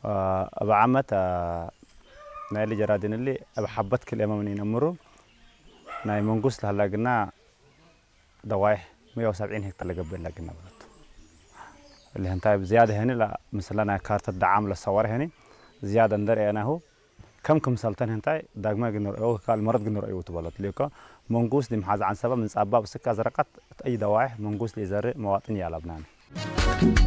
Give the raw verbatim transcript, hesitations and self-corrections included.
أبا عمت نايل جرادين اللي أبا حبت كل يوم منين أمره ناي منقص لهلا قلنا دوايح مية وسبعين هكتار لقبل لقنا برضو اللي هنتاي بزيادة هنا لا مثلا كارت الدعام للصور هنا زيادة ندري أنا هو كم كم سلطان هنتاي داغما جنور أو قال مرض جنور أيوة تبلط ليكا منقوس دي محاز عن سبب من سبب سكة زرقت أي دوايح منقوس لزر مواطن يا لبنان